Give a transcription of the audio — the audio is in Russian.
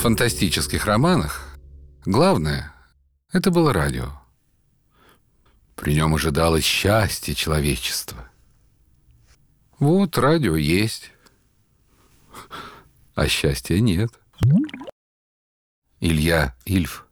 фантастических романах главное — это было радио. При нем ожидалось счастье человечества. Вот радио есть, а счастья нет. Илья Ильф.